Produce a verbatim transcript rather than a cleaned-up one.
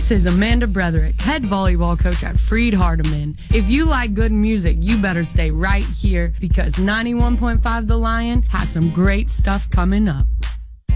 This is Amanda Bretherick, head volleyball coach at Freed Hardeman. If you like good music, you better stay right here because ninety-one point five The Lion has some great stuff coming up.